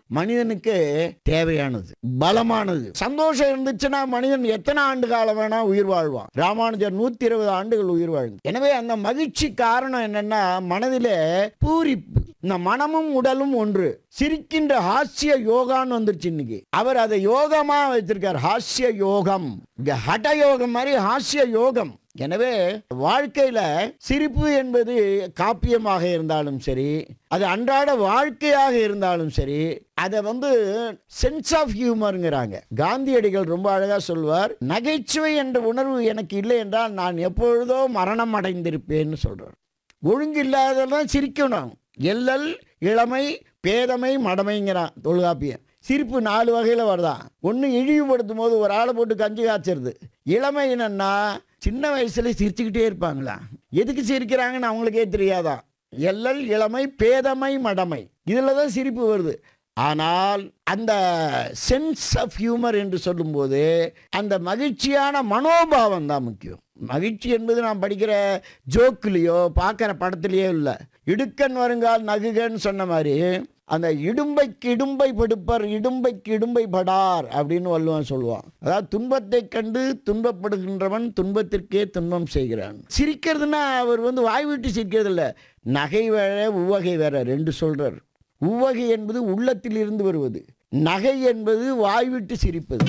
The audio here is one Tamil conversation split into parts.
மனிதனுக்கு தேவையானது, பலமானது. சந்தோஷம் இருந்துச்சுன்னா மனிதன் எத்தனை ஆண்டு காலம் வேணா உயிர் வாழ்வான். ராமானுஜர் 120 ஆண்டுகள் உயிர் வாழ்ந்தார். எனவே அந்த மகிழ்ச்சி காரணம் என்னன்னா மனதிலே பூரிப்பு. இந்த மனமும் உடலும் ஒன்று. சிரிக்கின்ற ஹாஸ்ய யோகான்னு வந்துருச்சு இன்னைக்கு. அவர் அதை யோகமா வைத்திருக்கார். ஹாஸ்ய யோகம், ஹட யோகம் மாதிரி ஹாஸ்ய யோகம். எனவே வாழ்க்கையில சிரிப்பு என்பது காப்பியமாக இருந்தாலும் சரி, அது அன்றாட வாழ்க்கையாக இருந்தாலும் சரி, அதை சென்ஸ் ஆஃப் ஹியூமருங்கிறாங்க. காந்தியடிகள் ரொம்ப அழகா சொல்வார், நகைச்சுவை என்ற உணர்வு எனக்கு இல்லை என்றால் நான் எப்பொழுதோ மரணம் அடைந்திருப்பேன்னு சொல்றார். ஒழுங்கு இல்லாததான் சிரிக்கணும். எல்லல், இளமை, பேதமை, மடமைங்கிறான் தொல்காப்பியன். சிரிப்பு 4 வகையில் வருதான். ஒன்று இழிவுபடுத்தும் போது ஒரு ஆளை போட்டு கஞ்சி காய்ச்சிருது. இளமை என்னன்னா சின்ன வயசுல சிரிச்சுக்கிட்டே இருப்பாங்களா, எதுக்கு சிரிக்கிறாங்கன்னு அவங்களுக்கே தெரியாதான். எல்லல், இளமை, பேதமை, மடமை, இதில் தான் சிரிப்பு வருது. ஆனால் அந்த சென்ஸ் ஆஃப் ஹியூமர் என்று சொல்லும்போது அந்த மகிழ்ச்சியான மனோபாவம் தான் முக்கியம். மகிழ்ச்சி என்பது நாம் படிக்கிற ஜோக்குலேயோ பார்க்குற படத்துலேயோ இல்லை. இடுக்கன் வருங்கால் நகுகன்னு சொன்ன மாதிரி அந்த இடும்பைக்கு இடும்பை படுப்பர், இடும்பைக்கு இடும்பை படார் அப்படின்னு வள்ளுவன் சொல்லுவான். அதாவது துன்பத்தை கண்டு துன்பப்படுகின்றவன் துன்பத்திற்கே துன்பம் செய்கிறான். சிரிக்கிறதுனா அவர் வாய் விட்டு சிரிக்கிறது இல்லை, நகை வேற உவகை வேற ரெண்டு சொல்றார். உவகை என்பது உள்ளத்தில் இருந்து வருவது, நகை என்பது வாய்விட்டு சிரிப்பது.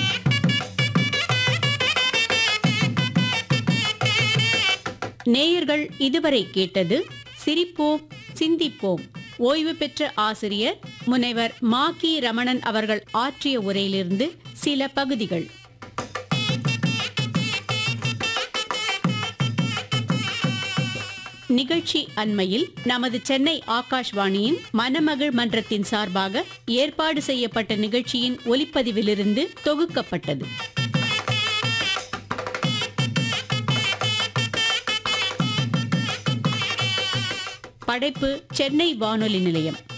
நேயர்கள் இதுவரை கேட்டது சிரிப்போம் சிந்திப்போம். ஓய்வு பெற்ற ஆசிரியர் முனைவர் மாக்கி ரமணன் அவர்கள் ஆற்றிய உரையிலிருந்து சில பகுதிகள். நிகழ்ச்சி அண்மையில் நமது சென்னை ஆகாஷ்வாணியின் மணமகள் மன்றத்தின் சார்பாக ஏற்பாடு செய்யப்பட்ட நிகழ்ச்சியின் ஒலிப்பதிவிலிருந்து தொகுக்கப்பட்டது. படைப்பு சென்னை வானொலி நிலையம்.